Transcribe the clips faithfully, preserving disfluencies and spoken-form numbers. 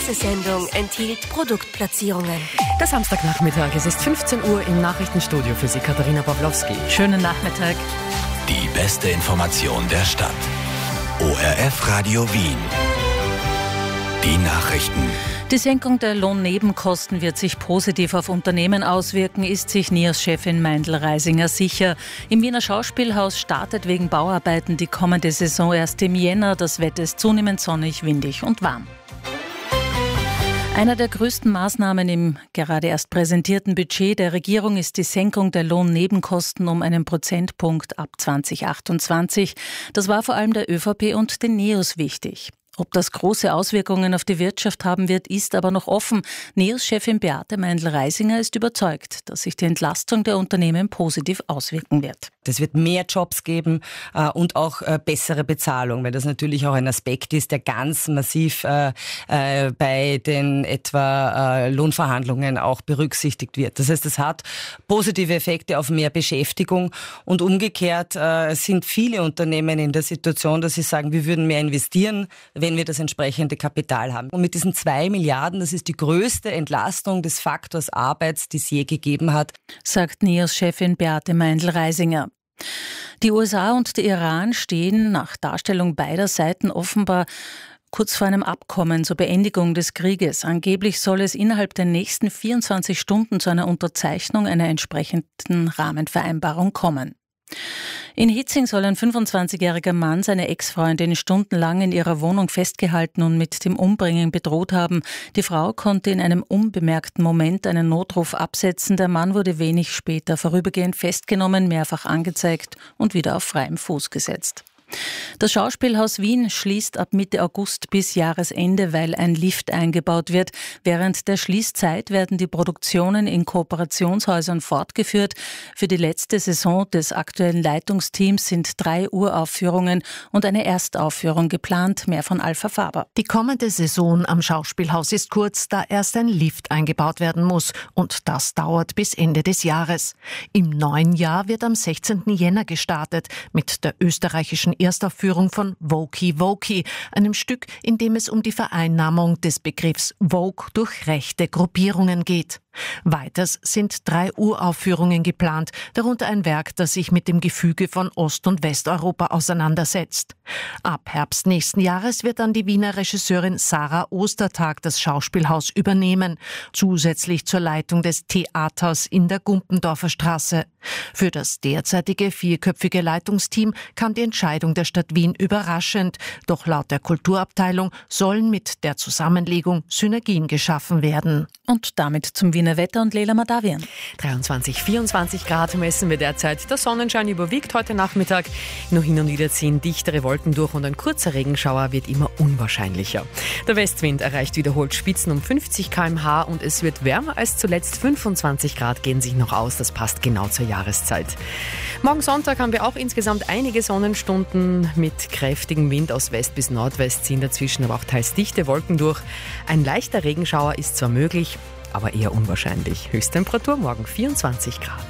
Diese Sendung enthielt Produktplatzierungen. Der Samstagnachmittag, es ist fünfzehn Uhr im Nachrichtenstudio für Sie, Katharina Pawlowski. Schönen Nachmittag. Die beste Information der Stadt. O R F Radio Wien. Die Nachrichten. Die Senkung der Lohnnebenkosten wird sich positiv auf Unternehmen auswirken, ist sich N I A S-Chefin Meindl-Reisinger sicher. Im Wiener Schauspielhaus startet wegen Bauarbeiten die kommende Saison erst im Jänner. Das Wetter ist zunehmend sonnig, windig und warm. Einer der größten Maßnahmen im gerade erst präsentierten Budget der Regierung ist die Senkung der Lohnnebenkosten um einen Prozentpunkt ab zwanzig achtundzwanzig. Das war vor allem der ÖVP und den Neos wichtig. Ob das große Auswirkungen auf die Wirtschaft haben wird, ist aber noch offen. Neos-Chefin Beate Meindl-Reisinger ist überzeugt, dass sich die Entlastung der Unternehmen positiv auswirken wird. Es wird mehr Jobs geben äh, und auch äh, bessere Bezahlung, weil das natürlich auch ein Aspekt ist, der ganz massiv äh, äh, bei den etwa äh, Lohnverhandlungen auch berücksichtigt wird. Das heißt, es hat positive Effekte auf mehr Beschäftigung und umgekehrt äh, sind viele Unternehmen in der Situation, dass sie sagen, wir würden mehr investieren, wenn wir das entsprechende Kapital haben. Und mit diesen zwei Milliarden, das ist die größte Entlastung des Faktors Arbeit, die es je gegeben hat, sagt Neos-Chefin Beate Meindl-Reisinger. Die U S A und der Iran stehen nach Darstellung beider Seiten offenbar kurz vor einem Abkommen zur Beendigung des Krieges. Angeblich soll es innerhalb der nächsten vierundzwanzig Stunden zu einer Unterzeichnung einer entsprechenden Rahmenvereinbarung kommen. In Hitzing soll ein fünfundzwanzigjähriger Mann seine Ex-Freundin stundenlang in ihrer Wohnung festgehalten und mit dem Umbringen bedroht haben. Die Frau konnte in einem unbemerkten Moment einen Notruf absetzen. Der Mann wurde wenig später vorübergehend festgenommen, mehrfach angezeigt und wieder auf freiem Fuß gesetzt. Das Schauspielhaus Wien schließt ab Mitte August bis Jahresende, weil ein Lift eingebaut wird. Während der Schließzeit werden die Produktionen in Kooperationshäusern fortgeführt. Für die letzte Saison des aktuellen Leitungsteams sind drei Uraufführungen und eine Erstaufführung geplant, mehr von Alpha Faber. Die kommende Saison am Schauspielhaus ist kurz, da erst ein Lift eingebaut werden muss und das dauert bis Ende des Jahres. Im neuen Jahr wird am sechzehnten Jänner gestartet mit der österreichischen Erstaufführung von Wokey Wokey, einem Stück, in dem es um die Vereinnahmung des Begriffs Woke durch rechte Gruppierungen geht. Weiters sind drei Uraufführungen geplant, darunter ein Werk, das sich mit dem Gefüge von Ost- und Westeuropa auseinandersetzt. Ab Herbst nächsten Jahres wird dann die Wiener Regisseurin Sarah Ostertag das Schauspielhaus übernehmen, zusätzlich zur Leitung des Theaters in der Gumpendorfer Straße. Für das derzeitige vierköpfige Leitungsteam kam die Entscheidung der Stadt Wien überraschend, doch laut der Kulturabteilung sollen mit der Zusammenlegung Synergien geschaffen werden. Und damit zum Wiener Wetter und Leila Madavian. dreiundzwanzig, vierundzwanzig Grad messen wir derzeit. Der Sonnenschein überwiegt heute Nachmittag. Nur hin und wieder ziehen dichtere Wolken durch und ein kurzer Regenschauer wird immer unwahrscheinlicher. Der Westwind erreicht wiederholt Spitzen um fünfzig Kilometer pro Stunde und es wird wärmer als zuletzt. fünfundzwanzig Grad gehen sich noch aus. Das passt genau zur Jahreszeit. Morgen Sonntag haben wir auch insgesamt einige Sonnenstunden. Mit kräftigem Wind aus West bis Nordwest ziehen dazwischen aber auch teils dichte Wolken durch. Ein leichter Regenschauer ist zwar möglich, aber eher unwahrscheinlich. Höchsttemperatur morgen vierundzwanzig Grad.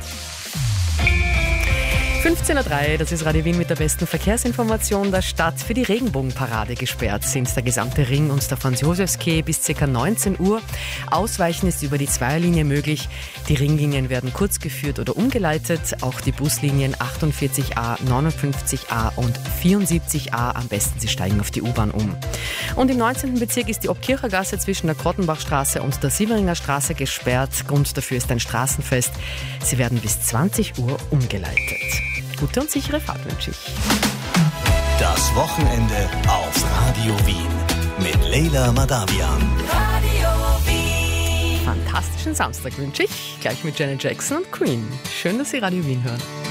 fünfzehn Uhr drei, das ist Radio Wien mit der besten Verkehrsinformation der Stadt. Für die Regenbogenparade gesperrt sind der gesamte Ring und der Franz-Josefs-Quai bis ca. neunzehn Uhr. Ausweichen ist über die Zweierlinie möglich. Die Ringlinien werden kurz geführt oder umgeleitet. Auch die Buslinien achtundvierzig a, neunundfünfzig a und vierundsiebzig a. Am besten Sie steigen auf die U-Bahn um. Und im neunzehnten Bezirk ist die Obkircher Gasse zwischen der Grottenbachstraße und der Sieveringer Straße gesperrt. Grund dafür ist ein Straßenfest. Sie werden bis zwanzig Uhr umgeleitet. Gute und sichere Fahrt wünsche ich. Das Wochenende auf Radio Wien mit Leila Madavian. Radio Wien. Fantastischen Samstag wünsche ich. Gleich mit Janet Jackson und Queen. Schön, dass Sie Radio Wien hören.